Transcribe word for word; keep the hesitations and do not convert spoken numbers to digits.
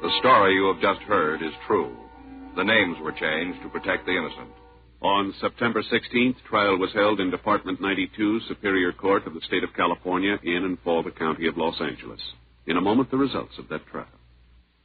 The story you have just heard is true. The names were changed to protect the innocent. On September sixteenth, trial was held in Department ninety-two, Superior Court of the State of California, in and for the County of Los Angeles. In a moment, the results of that trial.